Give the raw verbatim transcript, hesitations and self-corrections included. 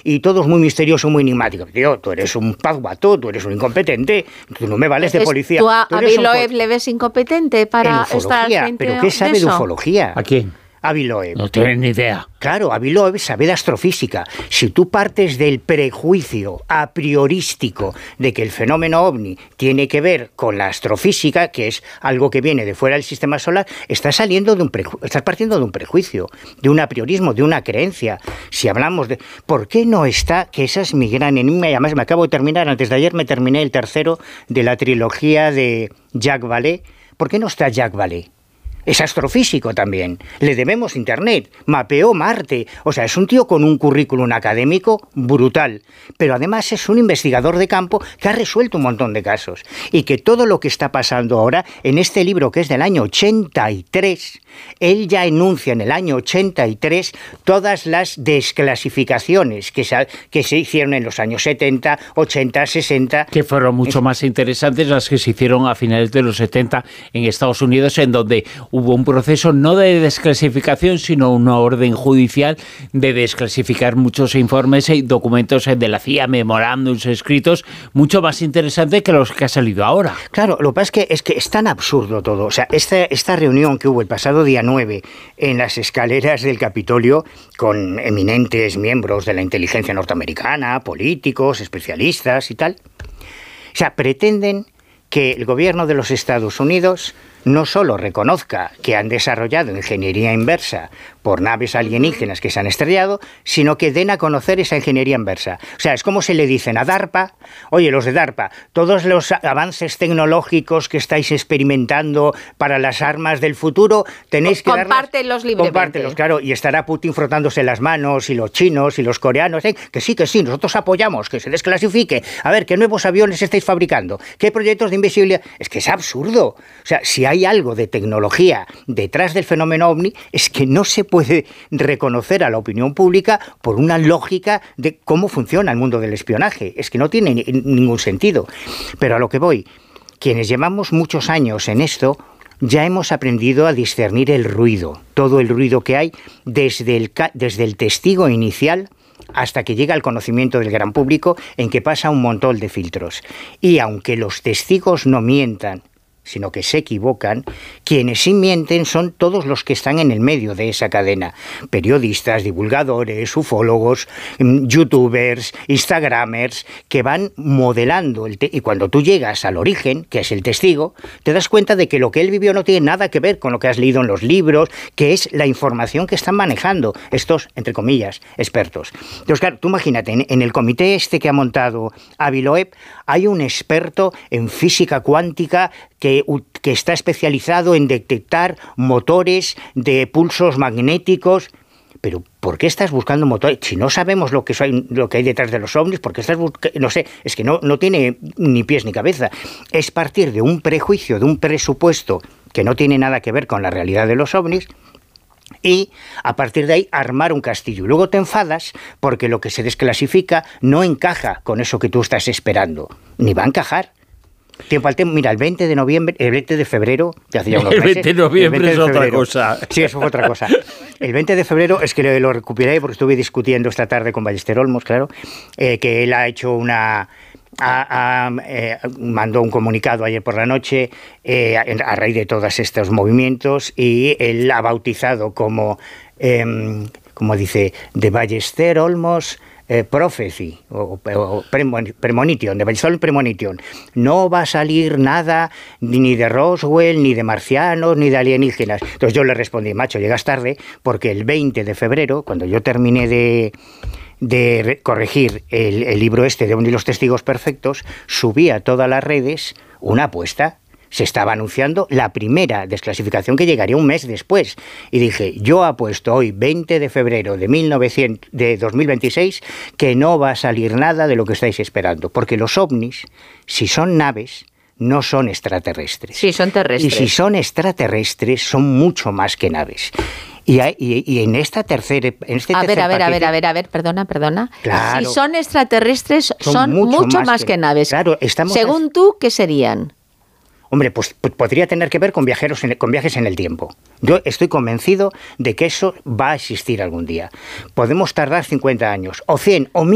y todo es muy misterioso, muy enigmático. Tío, tú eres un pazguato, tú eres un incompetente, tú no me vales de policía. ¿Tú a, tú a Loeb le ves incompetente para estar al frente ¿Pero qué sabe de, de ufología? ¿A quién? Avi Loeb. No tienen ni idea. Claro, Avi Loeb sabe de astrofísica. Si tú partes del prejuicio a priorístico de que el fenómeno ovni tiene que ver con la astrofísica, que es algo que viene de fuera del sistema solar, estás saliendo de un preju- estás partiendo de un prejuicio, de un apriorismo, de una creencia. Si hablamos de ¿por qué no está? Que esa es mi gran enigma, y además me acabo de terminar, antes de ayer me terminé el tercero de la trilogía de Jacques Vallée. ¿Por qué no está Jacques Vallée? Es astrofísico también, le debemos Internet, mapeó Marte, o sea, es un tío con un currículum académico brutal, pero además es un investigador de campo que ha resuelto un montón de casos, y que todo lo que está pasando ahora, en este libro que es del año ochenta y tres, él ya enuncia en el año ochenta y tres todas las desclasificaciones que se, que se hicieron en los años setenta, ochenta, sesenta. Que fueron mucho más interesantes las que se hicieron a finales de los setenta en Estados Unidos, en donde hubo un proceso no de desclasificación, sino una orden judicial de desclasificar muchos informes y documentos de la C I A, memorándums escritos, mucho más interesante que los que ha salido ahora. Claro, lo que pasa es que es, que es tan absurdo todo. O sea, esta, esta reunión que hubo el pasado día nueve en las escaleras del Capitolio con eminentes miembros de la inteligencia norteamericana, políticos, especialistas y tal, o sea, pretenden que el gobierno de los Estados Unidos no solo reconozca que han desarrollado ingeniería inversa por naves alienígenas que se han estrellado, sino que den a conocer esa ingeniería inversa. O sea, es como se le dicen a DARPA, oye, los de DARPA, todos los avances tecnológicos que estáis experimentando para las armas del futuro, tenéis que darlos... Compártelos libremente. Compártelos, claro, y estará Putin frotándose las manos, y los chinos, y los coreanos, ¿eh? Que sí, que sí, nosotros apoyamos, que se desclasifique, a ver, ¿qué nuevos aviones estáis fabricando? ¿Qué proyectos de invisibilidad? Es que es absurdo. O sea, si hay algo de tecnología detrás del fenómeno ovni, es que no se puede reconocer a la opinión pública por una lógica de cómo funciona el mundo del espionaje. Es que no tiene ni, ningún sentido. Pero a lo que voy, quienes llevamos muchos años en esto, ya hemos aprendido a discernir el ruido, todo el ruido que hay desde el, desde el testigo inicial hasta que llega al conocimiento del gran público, en que pasa un montón de filtros. Y aunque los testigos no mientan, sino que se equivocan, quienes sí mienten son todos los que están en el medio de esa cadena. Periodistas, divulgadores, ufólogos, youtubers, instagramers, que van modelando. El te- y cuando tú llegas al origen, que es el testigo, te das cuenta de que lo que él vivió no tiene nada que ver con lo que has leído en los libros, que es la información que están manejando estos, entre comillas, expertos. Entonces, claro, tú imagínate, en, en el comité este que ha montado Avi Loeb, hay un experto en física cuántica que que está especializado en detectar motores de pulsos magnéticos. Pero ¿por qué estás buscando motores? Si no sabemos lo que, soy, lo que hay detrás de los ovnis, ¿por qué estás buscando? No sé, es que no, no tiene ni pies ni cabeza. Es partir de un prejuicio, de un presupuesto que no tiene nada que ver con la realidad de los ovnis, y a partir de ahí armar un castillo. Y luego te enfadas porque lo que se desclasifica no encaja con eso que tú estás esperando, ni va a encajar. Tiempo al tiempo, mira, el veinte de noviembre, el veinte de febrero, que hace ya unos meses. El veinte de noviembre el veinte de es otra febrero. cosa. Sí, eso fue otra cosa. El veinte de febrero, es que lo recuperé porque estuve discutiendo esta tarde con Ballester Olmos, claro, eh, que él ha hecho una... Ha, ha, eh, mandó un comunicado ayer por la noche eh, a raíz de todos estos movimientos, y él ha bautizado como, eh, como dice, de Ballester Olmos... Eh, prophecy o, o premonition, de Ballester premonition. No va a salir nada ni de Roswell, ni de marcianos, ni de alienígenas. Entonces yo le respondí, macho, llegas tarde, porque el veinte de febrero, cuando yo terminé de, de corregir el, el libro este de Ovni y los testigos perfectos, subí a todas las redes una apuesta. Se estaba anunciando la primera desclasificación que llegaría un mes después. Y dije, yo apuesto hoy, veinte de febrero de, mil novecientos, de dos mil veintiséis, que no va a salir nada de lo que estáis esperando. Porque los ovnis, si son naves, no son extraterrestres. Sí, son terrestres. Y si son extraterrestres, son mucho más que naves. Y, y, y en esta tercera... En este a, tercer ver, a ver, paquete, a ver, a ver, a ver, perdona, perdona. Claro, si son extraterrestres, son, son mucho, mucho más, más que, que, que naves. Claro, estamos... Según tú, ¿qué serían? Hombre, pues podría tener que ver con viajeros en, con viajes en el tiempo. Yo estoy convencido de que eso va a existir algún día. Podemos tardar cincuenta años, o cien, o mil.